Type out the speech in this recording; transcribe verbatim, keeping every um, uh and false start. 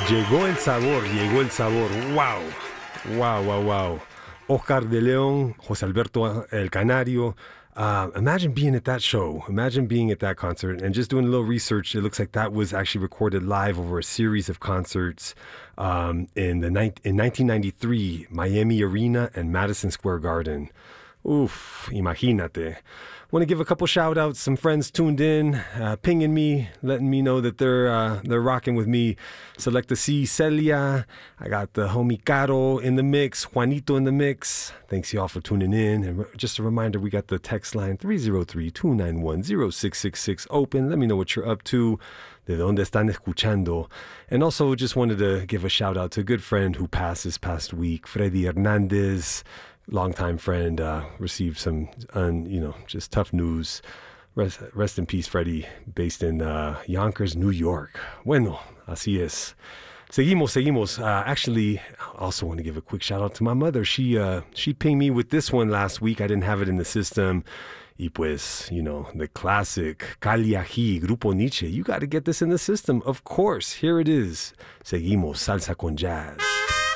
Llegó el sabor, llegó el sabor. Wow, wow, wow, wow. Oscar de León, José Alberto El Canario. Uh, imagine being at that show. Imagine being at that concert and just doing a little research. It looks like that was actually recorded live over a series of concerts um, in the ni- in nineteen ninety-three, Miami Arena and Madison Square Garden. Oof, imagínate. Want to give a couple shout outs. Some friends tuned in, uh, pinging me, letting me know that they're uh, they're rocking with me. Selecta C, Celia. I got the homie Caro in the mix, Juanito in the mix. Thanks y'all for tuning in. And re- just a reminder, we got the text line three oh three, two nine one, oh six six six open. Let me know what you're up to. De donde están escuchando. And also just wanted to give a shout out to a good friend who passed this past week, Freddy Hernandez. Longtime friend, uh, received some, un, you know, just tough news. Rest, rest in peace, Freddie, based in uh, Yonkers, New York. Bueno, así es. Seguimos, seguimos. Uh, actually, I also want to give a quick shout out to my mother. She uh, she pinged me with this one last week. I didn't have it in the system. Y pues, you know, the classic Kali Ají, Grupo Nietzsche. You got to get this in the system. Of course, here it is. Seguimos, Salsa con Jazz.